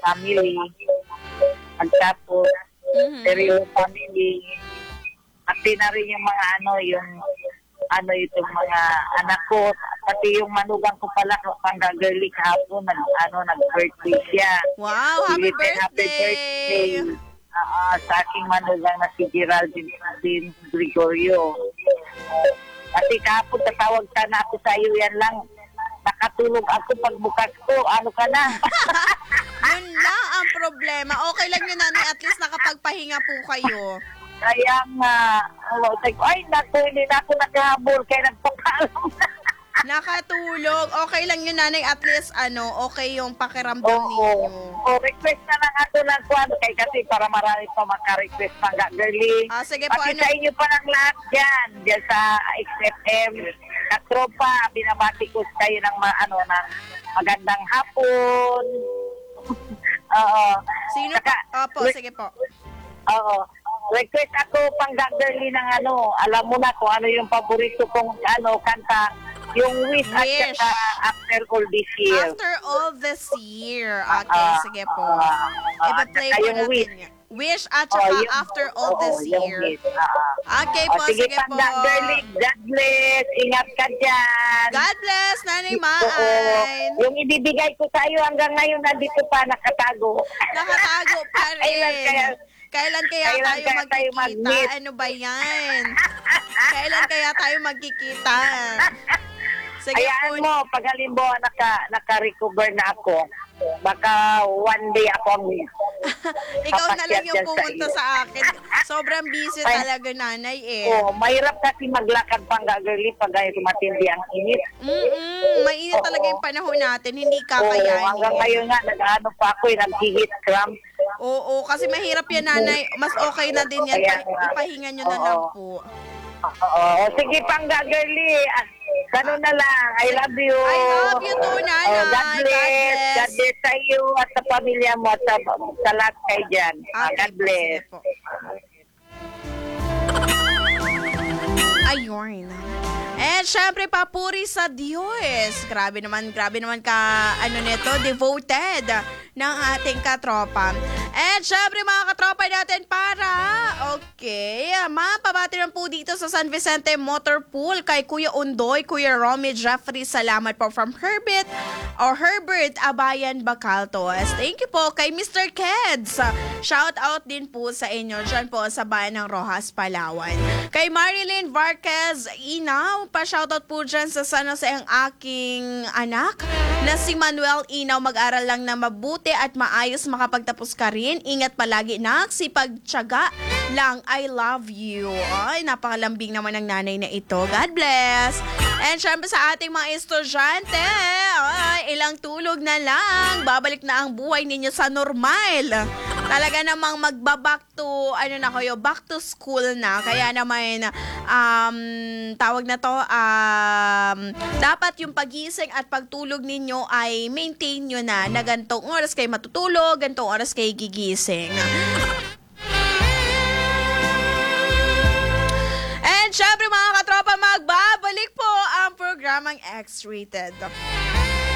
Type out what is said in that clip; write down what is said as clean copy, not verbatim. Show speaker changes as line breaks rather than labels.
family. Pagtapos, stereo family. Pati na rin yung mga itong mga anak ko. Pati yung manugang ko pala, pang-girly kahapon, nag-birthday siya.
Wow, happy birthday!
Sa aking manugang na si Geraldine Gregorio. Kasi kahapon, tatawag ka na ako sa iyo, yan lang. Nakatulog ako pagbukas ko. Ano ka na?
Yun lang ang problema. Okay lang yun, nanay. At least nakapagpahinga po kayo.
Kaya nga, ay, naku, hindi na ako nakahabol. Kaya nagpapaalam na.
Nakatulog. Okay lang yun, nanay. At least, okay yung pakiramdam ninyo.
Request na lang ako ng kwado. Kasi para marami pa maka-request pang girly.
Sige po,
Pati sa inyo pa ng lahat dyan. Dyan sa XFM. Katropa, binabati ko kayo ng magandang hapon. Oo.
Sino
Saka,
Opo, sige po.
Oo. Request ako pang girly ng alam mo na kung ano yung paborito kong kanta, yung Wish. At saka After All This Year.
After All This Year. Okay, sige po. Ipa-play po natin
Wish.
yun. Wish at saka After All This Year. Okay po, sige po.
Girly, God bless. Ingat ka dyan.
God bless, Nanay Maan.
Yung ibibigay ko sa iyo hanggang ngayon nandito pa nakatago.
Nakatago pa rin. Kailan kaya tayo magkikita?
mag-meet?
Ano ba yan? Kailan kaya tayo magkikita? Sige po.
Hayaan mo, pag halimbawa naka-recover na ako, baka one day ako
Ikaw na lang yung pumunta sa akin. Sobrang busy talaga, nanay
mahirap kasi maglakad pang girly pag matindi ang init.
Mainit talaga yung panahon natin. Hindi kakayanin.
Hanggang ngayon nga, nag-ano pa ako, nag-hit cramp.
Oo, kasi mahirap yan, nanay. Mas okay na din yan. Ipahinga nyo na lang po.
Sige, pang girly. Ganun na lang. I love you.
I love you too, nanay.
God bless. God bless sa iyo at sa pamilya mo at sa lahat kayo dyan. God bless.
Ayun. And syempre, papuri sa Diyos. Grabe naman nito, devoted ng ating katropa. And syempre, mga katropa natin mapabati lang po dito sa San Vicente Motor Pool kay Kuya Undoy, Kuya Romy Jeffrey. Salamat po from Herbert Abayan Bacaltos. Thank you po kay Mr. Keds. Shout out din po sa inyo dyan po sa bayan ng Rojas, Palawan. Kay Marilyn Varquez Inaw, pa-shoutout po dyan sa San Jose ang aking anak na si Manuel Inaw. Mag-aral lang na mabuti at maayos, makapagtapos ka rin. Ingat palagi, nak. Sipagtyaga lang. I love you. Ay, napakalambing naman ng nanay na ito. God bless. And syempre sa ating mga estudyante, ilang tulog na lang. Babalik na ang buhay ninyo sa normal. Talaga namang back to school na. Kaya naman, dapat yung pagising at pagtulog ninyo ay maintain nyo na gantong oras kayo matutulog, gantong oras kayo gigising. And syempre mga katropa, magbabalik po ang programang X-Rated.